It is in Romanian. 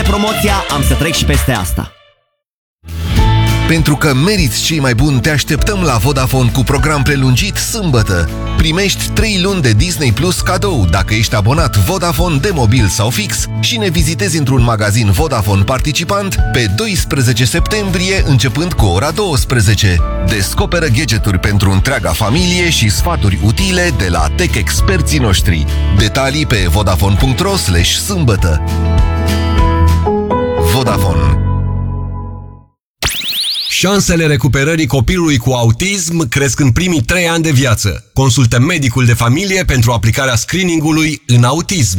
promoția, am să trec și peste asta. Pentru că meriți cei mai buni, te așteptăm la Vodafone cu program prelungit sâmbătă. Primești 3 luni de Disney Plus cadou dacă ești abonat Vodafone de mobil sau fix și ne vizitezi într-un magazin Vodafone participant pe 12 septembrie începând cu ora 12. Descoperă gadgeturi pentru întreaga familie și sfaturi utile de la tech-experții noștri. Detalii pe vodafone.ro/sâmbătă. Vodafone. Șansele recuperării copilului cu autism cresc în primii 3 ani de viață. Consultă medicul de familie pentru aplicarea screening-ului în autism.